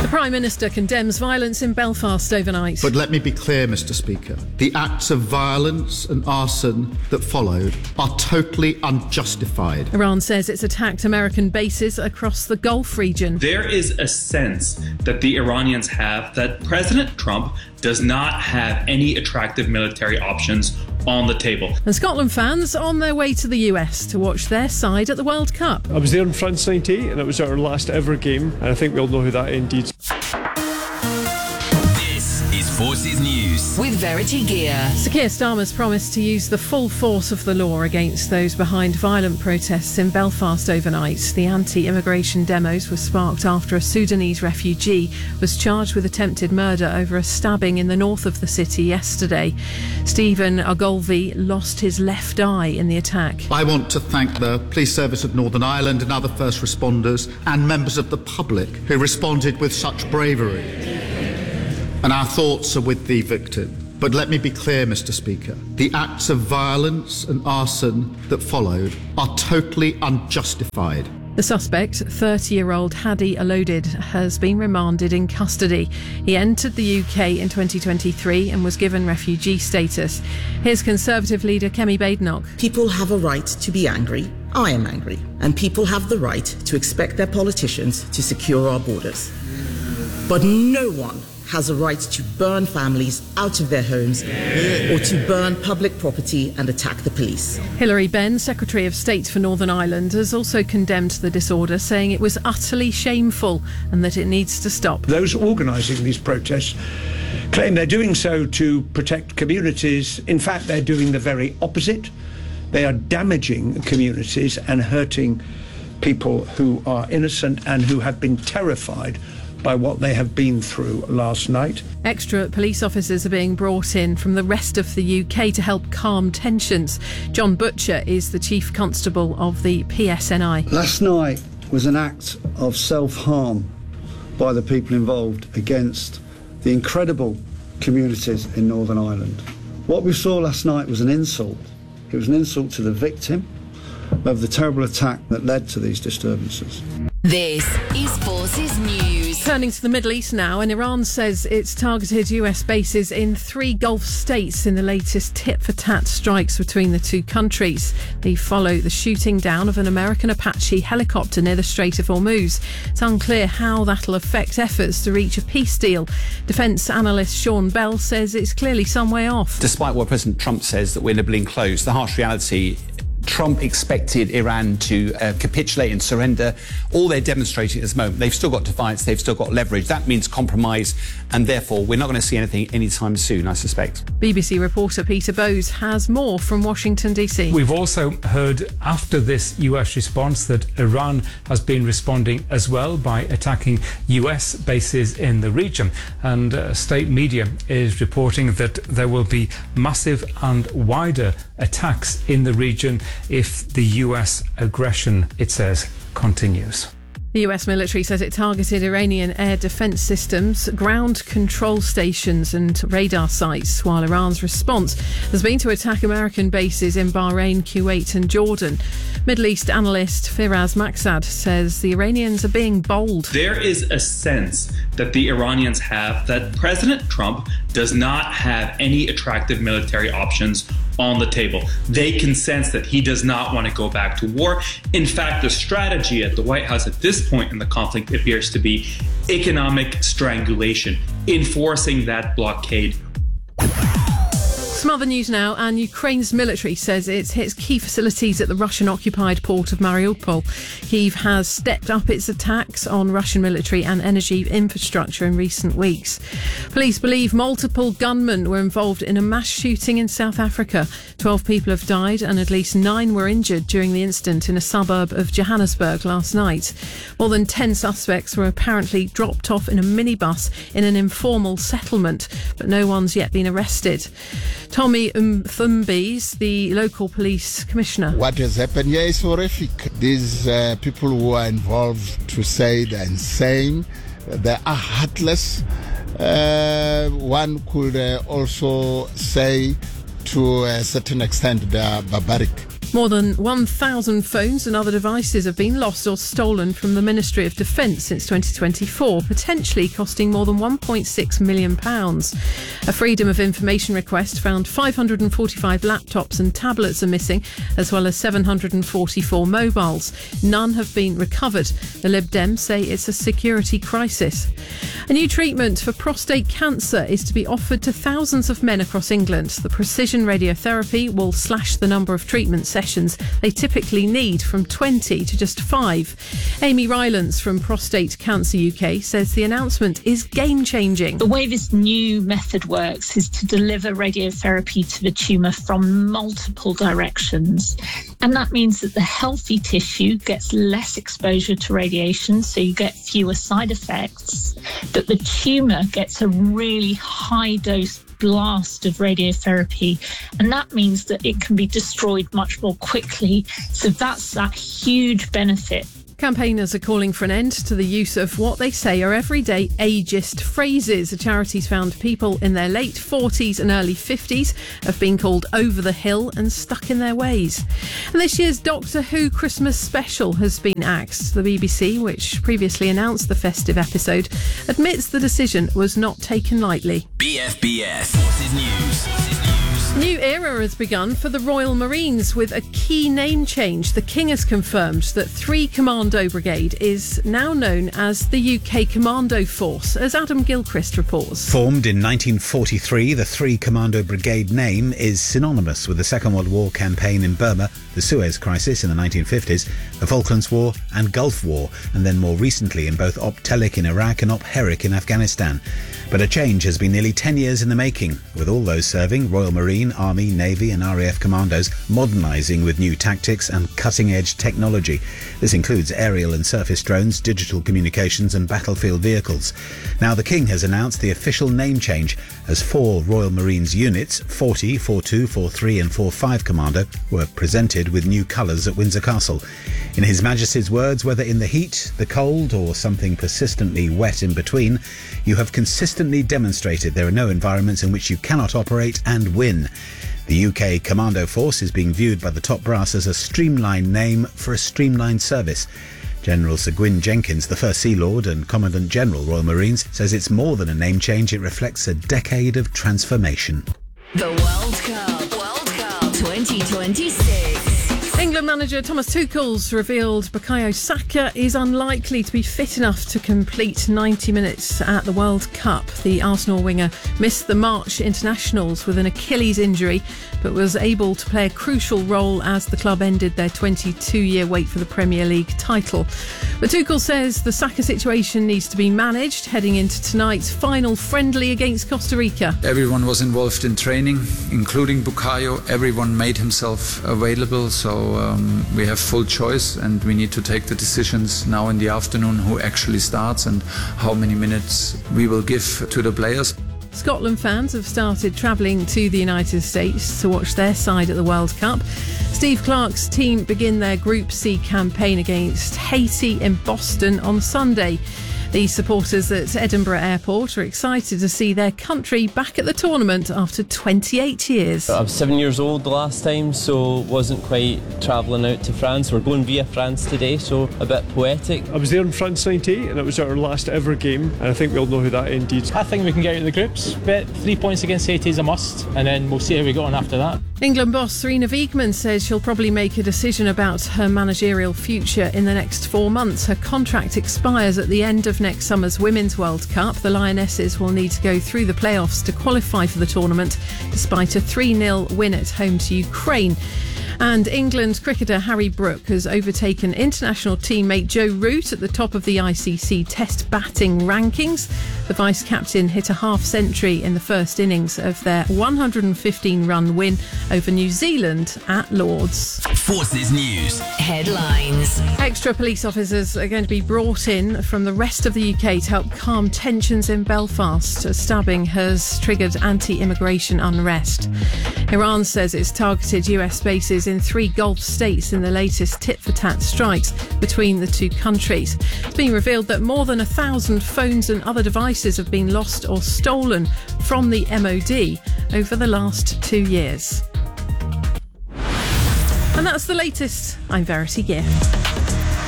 The Prime Minister condemns violence in Belfast overnight. But let me be clear, Mr. Speaker. The acts of violence and arson that followed are totally unjustified. Iran says it's attacked American bases across the Gulf region. There is a sense that the Iranians have that President Trump does not have any attractive military options on the table. And Scotland fans on their way to the US to watch their side at the World Cup. I was there in France 98 and it was our last ever game, and I think we all know who that ended. Forces News with Verity Gear. Sir Keir Starmer's promised to use the full force of the law against those behind violent protests in Belfast overnight. The anti-immigration demos were sparked after a Sudanese refugee was charged with attempted murder over a stabbing in the north of the city yesterday. Stephen Ogilvie lost his left eye in the attack. I want to thank the Police Service of Northern Ireland and other first responders and members of the public who responded with such bravery. And our thoughts are with the victim. But let me be clear, Mr. Speaker. The acts of violence and arson that followed are totally unjustified. The suspect, 30-year-old Hadi Alodid, has been remanded in custody. He entered the UK in 2023 and was given refugee status. Here's Conservative leader Kemi Badenoch. People have a right to be angry. I am angry. And people have the right to expect their politicians to secure our borders. But no one has a right to burn families out of their homes or to burn public property and attack the police. Hilary Benn, Secretary of State for Northern Ireland, has also condemned the disorder, saying it was utterly shameful and that it needs to stop. Those organising these protests claim they're doing so to protect communities. In fact, they're doing the very opposite. They are damaging communities and hurting people who are innocent and who have been terrified by what they have been through last night. Extra police officers are being brought in from the rest of the UK to help calm tensions. John Butcher is the Chief Constable of the PSNI. Last night was an act of self-harm by the people involved against the incredible communities in Northern Ireland. What we saw last night was an insult. It was an insult to the victim of the terrible attack that led to these disturbances. This is Forces News. Turning to the Middle East now, and Iran says it's targeted US bases in 3 Gulf states in the latest tit-for-tat strikes between the two countries. They follow the shooting down of an American Apache helicopter near the Strait of Hormuz. It's unclear how that'll affect efforts to reach a peace deal. Defence analyst Sean Bell says it's clearly some way off. Despite what President Trump says that we're nibbling close, the harsh reality, Trump expected Iran to capitulate and surrender. All they're demonstrating at this moment, they've still got defiance, they've still got leverage. That means compromise, and therefore we're not going to see anything anytime soon, I suspect. BBC reporter Peter Bowes has more from Washington, D.C. We've also heard after this US response that Iran has been responding as well by attacking US bases in the region. And state media is reporting that there will be massive and wider attacks in the region if the US aggression, it says, continues. The US military says it targeted Iranian air defence systems, ground control stations and radar sites, while Iran's response has been to attack American bases in Bahrain, Kuwait and Jordan. Middle East analyst Firaz Maqsad says the Iranians are being bold. There is a sense that the Iranians have that President Trump does not have any attractive military options on the table. They can sense that he does not want to go back to war. In fact, the strategy at the White House at this point in the conflict appears to be economic strangulation, enforcing that blockade. Some other news now, and Ukraine's military says it's hit key facilities at the Russian-occupied port of Mariupol. Kyiv has stepped up its attacks on Russian military and energy infrastructure in recent weeks. Police believe multiple gunmen were involved in a mass shooting in South Africa. 12 people have died and at least 9 were injured during the incident in a suburb of Johannesburg last night. More than 10 suspects were apparently dropped off in a minibus in an informal settlement, but no one's yet been arrested. Tommy Mthumbi's the local police commissioner. What has happened here is horrific. These people who are involved, to say they're insane, they are heartless. One could also say to a certain extent they are barbaric. More than 1,000 phones and other devices have been lost or stolen from the Ministry of Defence since 2024, potentially costing more than £1.6 million. A Freedom of Information request found 545 laptops and tablets are missing, as well as 744 mobiles. None have been recovered. The Lib Dems say it's a security crisis. A new treatment for prostate cancer is to be offered to thousands of men across England. The precision radiotherapy will slash the number of treatment sessions they typically need from 20 to just 5. Amy Rylance from Prostate Cancer UK says the announcement is game-changing. The way this new method works is to deliver radiotherapy to the tumour from multiple directions. And that means that the healthy tissue gets less exposure to radiation, so you get fewer side effects. But the tumour gets a really high dose blast of radiotherapy, and that means that it can be destroyed much more quickly. So that's that huge benefit. Campaigners are calling for an end to the use of what they say are everyday ageist phrases. The charity's found people in their late 40s and early 50s have been called over the hill and stuck in their ways. And this year's Doctor Who Christmas special has been axed. The BBC, which previously announced the festive episode, admits the decision was not taken lightly. BFBS Forces News. New era has begun for the Royal Marines with a key name change. The King has confirmed that 3 Commando Brigade is now known as the UK Commando Force, as Adam Gilchrist reports. Formed in 1943, the 3 Commando Brigade name is synonymous with the Second World War campaign in Burma, the Suez Crisis in the 1950s, the Falklands War and Gulf War, and then more recently in both Op Telic in Iraq and Op Herrick in Afghanistan. But a change has been nearly 10 years in the making, with all those serving, Royal Marine, Army, Navy and RAF commandos, modernising with new tactics and cutting-edge technology. This includes aerial and surface drones, digital communications and battlefield vehicles. Now the King has announced the official name change, as 4 Royal Marines units, 40, 42, 43 and 45 Commando, were presented with new colours at Windsor Castle. In His Majesty's words, whether in the heat, the cold or something persistently wet in between, you have consistently demonstrated there are no environments in which you cannot operate and win. The UK Commando Force is being viewed by the top brass as a streamlined name for a streamlined service. General Sir Gwyn Jenkins, the first Sea Lord and Commandant General Royal Marines, says it's more than a name change, it reflects a decade of transformation. The World Cup 2026. England manager Thomas Tuchel's revealed Bukayo Saka is unlikely to be fit enough to complete 90 minutes at the World Cup. The Arsenal winger missed the March internationals with an Achilles injury, but was able to play a crucial role as the club ended their 22-year wait for the Premier League title. But Tuchel says the Saka situation needs to be managed heading into tonight's final friendly against Costa Rica. Everyone was involved in training, including Bukayo. Everyone made himself available, so we have full choice, and we need to take the decisions now in the afternoon who actually starts and how many minutes we will give to the players. Scotland fans have started travelling to the United States to watch their side at the World Cup. Steve Clarke's team begin their Group C campaign against Haiti in Boston on Sunday. The supporters at Edinburgh Airport are excited to see their country back at the tournament after 28 years. I was 7 years old the last time, so wasn't quite travelling out to France. We're going via France today, so a bit poetic. I was there in France 98 and it was our last ever game, and I think we all know who that ended. I think we can get out of the groups, but 3 points against Haiti is a must, and then we'll see how we go on after that. England boss Serena Wiegmann says she'll probably make a decision about her managerial future in the next 4 months. Her contract expires at the end of next summer's Women's World Cup. The Lionesses will need to go through the playoffs to qualify for the tournament, despite a 3-0 win at home to Ukraine. And England cricketer Harry Brook has overtaken international teammate Joe Root at the top of the ICC Test batting rankings. The vice-captain hit a half-century in the first innings of their 115-run win over New Zealand at Lord's. Forces News. Headlines. Extra police officers are going to be brought in from the rest of the UK to help calm tensions in Belfast. A stabbing has triggered anti-immigration unrest. Iran says it's targeted US bases in 3 Gulf states in the latest tit-for-tat strikes between the two countries. It's been revealed that more than 1,000 phones and other devices have been lost or stolen from the MOD over the last 2 years. And And that's the latest. I'm Verity Giff.